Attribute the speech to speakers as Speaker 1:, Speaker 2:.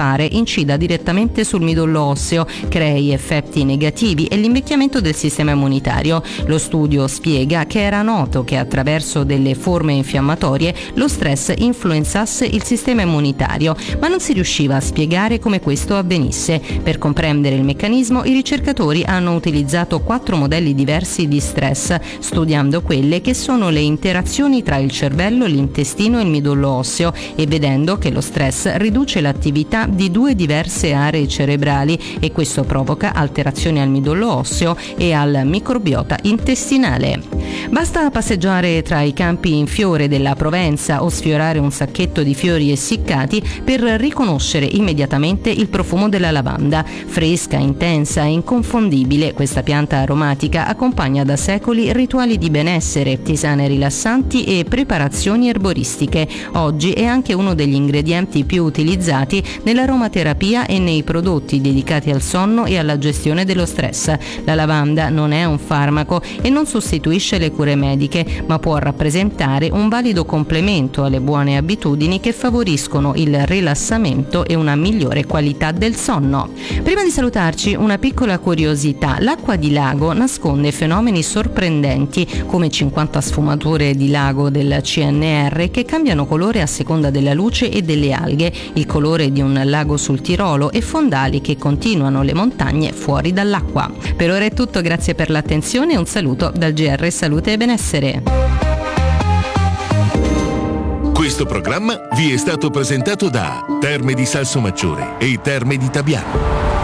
Speaker 1: pare incida direttamente sul midollo osseo, crei effetti negativi e l'invecchiamento del sistema immunitario. Lo studio spiega che era noto che attraverso delle forme infiammatorie lo stress influenzasse il sistema immunitario, ma non si riusciva a spiegare come questo avvenisse. Per comprendere il meccanismo, i ricercatori hanno utilizzato 4 modelli diversi di stress, studiando quelle che sono le interazioni tra il cervello, l'intestino e il midollo osseo e vedendo che lo stress riduce l'attività di 2 diverse aree cerebrali e questo provoca alterazioni al midollo osseo e al microbiota intestinale. Basta passeggiare tra i campi in fiore della Provenza o sfiorare un sacchetto di fiori essiccati per riconoscere immediatamente il profumo della lavanda. Fresca, intensa e inconfondibile, questa pianta aromatica accompagna da secoli rituali di benessere, tisane rilassanti e preparazioni erboristiche. Oggi è anche uno degli ingredienti più utilizzati nell'aromaterapia e nei prodotti dedicati al sonno e alla gestione dello stress. La lavanda non è un farmaco e non sostituisce le cure mediche, ma può rappresentare un valido complemento alle buone abitudini che favoriscono il rilassamento e una migliore qualità del sonno. Prima di salutarci, una piccola curiosità: l'acqua di lago nasconde fenomeni sorprendenti come 50 sfumature di lago del CNR che cambiano colore a seconda della luce e delle alghe, il colore di un lago sul Tirolo e fondali che continuano le montagne fuori dall'acqua. Per ora è tutto, grazie per l'attenzione e un saluto dal GR Salute e Benessere.
Speaker 2: Questo programma vi è stato presentato da Terme di Salsomaggiore e Terme di Tabiano.